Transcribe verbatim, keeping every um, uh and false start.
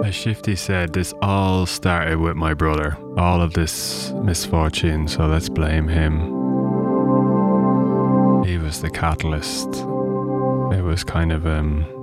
As Shifty said, this all started with my brother. All of this misfortune, so let's blame him. He was the catalyst. It was kind of um